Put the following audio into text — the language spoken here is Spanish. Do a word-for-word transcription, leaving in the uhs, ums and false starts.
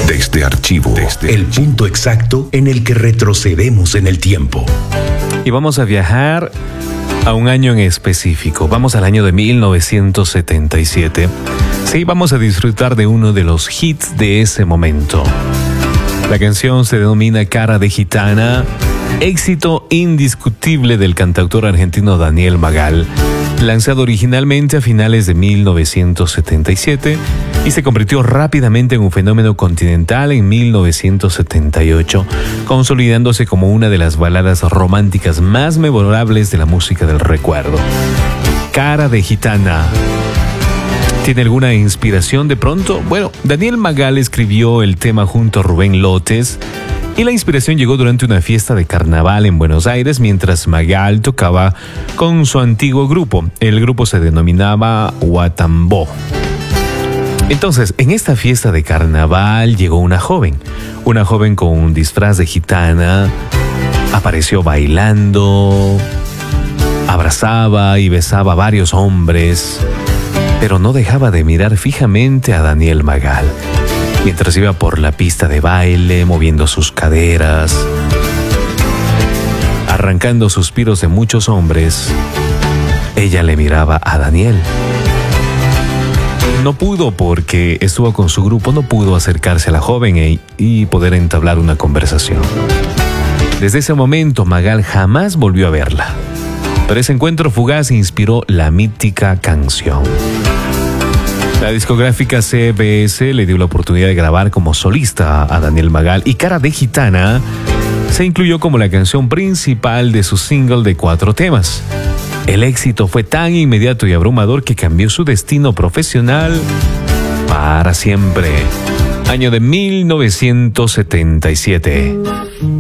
Desde Archivo, Desde el punto exacto en el que retrocedemos en el tiempo. Y vamos a viajar a un año en específico. Vamos al año de mil novecientos setenta y siete. Sí, vamos a disfrutar de uno de los hits de ese momento. La canción se denomina Cara de Gitana, éxito indiscutible del cantautor argentino Daniel Magal, lanzado originalmente a finales de mil novecientos setenta y siete y se convirtió rápidamente en un fenómeno continental en mil novecientos setenta y ocho, consolidándose como una de las baladas románticas más memorables de la música del recuerdo. Cara de Gitana. ¿Tiene alguna inspiración de pronto? Bueno, Daniel Magal escribió el tema junto a Rubén Lotes y la inspiración llegó durante una fiesta de carnaval en Buenos Aires mientras Magal tocaba con su antiguo grupo. El grupo se denominaba Guatambó. Entonces, en esta fiesta de carnaval llegó una joven, una joven con un disfraz de gitana, apareció bailando, abrazaba y besaba a varios hombres, pero no dejaba de mirar fijamente a Daniel Magal, mientras iba por la pista de baile, moviendo sus caderas, arrancando suspiros de muchos hombres. Ella le miraba a Daniel. No pudo, porque estuvo con su grupo, no pudo acercarse a la joven e, y poder entablar una conversación. Desde ese momento, Magal jamás volvió a verla. Pero ese encuentro fugaz inspiró la mítica canción. La discográfica C B S le dio la oportunidad de grabar como solista a Daniel Magal y Cara de Gitana se incluyó como la canción principal de su single de cuatro temas. El éxito fue tan inmediato y abrumador que cambió su destino profesional para siempre. Año de mil novecientos setenta y siete.